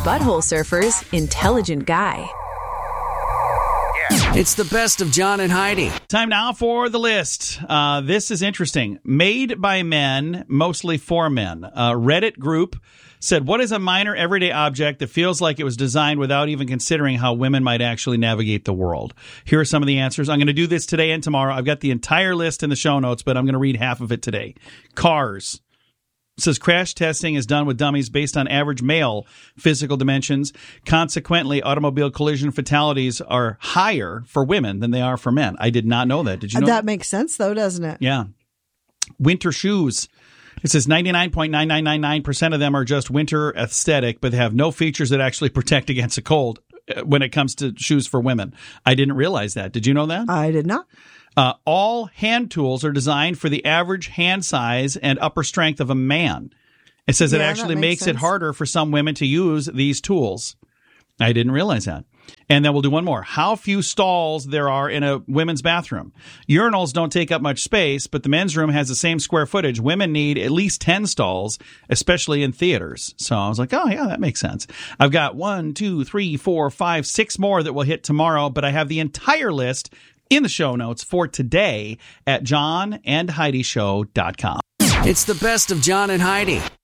Butthole Surfer's intelligent guy. It's the best of John and Heidi. Time now for the list. This is interesting. Made by men, mostly for men. Reddit group said, what is a minor everyday object that feels like it was designed without even considering how women might actually navigate the world? Here are some of the answers. I'm going to do this today and tomorrow. I've got the entire list in the show notes, but I'm going to read half of it today. Cars. It says crash testing is done with dummies based on average male physical dimensions. Consequently, automobile collision fatalities are higher for women than they are for men. I did not know that. Did you know that? Makes sense, though, doesn't it? Yeah. Winter shoes. It says 99.9999% of them are just winter aesthetic, but they have no features that actually protect against a cold when it comes to shoes for women. I didn't realize that. Did you know that? I did not. All hand tools are designed for the average hand size and upper strength of a man. It says it actually makes it harder for some women to use these tools. I didn't realize that. And then we'll do one more. How few stalls there are in a women's bathroom. Urinals don't take up much space, but the men's room has the same square footage. Women need at least 10 stalls, especially in theaters. So I was like, oh, yeah, that makes sense. I've got 1, 2, 3, 4, 5, 6 more that will hit tomorrow, but I have the entire list in the show notes for today at johnandheidishow.com. It's the best of John and Heidi.